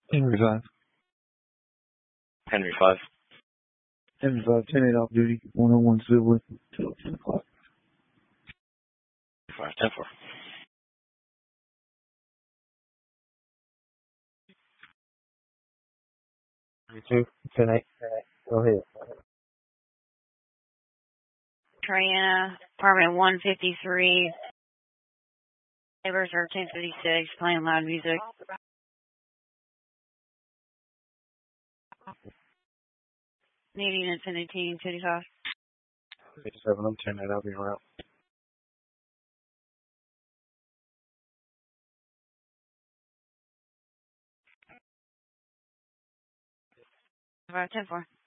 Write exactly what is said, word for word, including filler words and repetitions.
Henry five. Henry five. Henry five, ten eight off duty, one oh one Silver. five ten four. You too. ten eight. Go ahead. Triana, apartment one fifty-three. Neighbors are ten fifty-six, playing loud music. Needing infinity team fifty-five. fifty-seven, I'm ten eight, I'll be around. five ten four.